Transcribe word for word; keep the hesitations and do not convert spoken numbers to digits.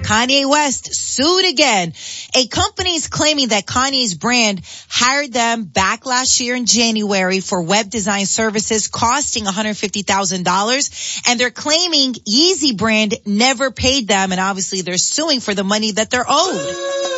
Kanye West sued again. A company is claiming that Kanye's brand hired them back last year in January for web design services costing one hundred fifty thousand dollars. And they're claiming Yeezy brand never paid them. And obviously they're suing for the money that they're owed.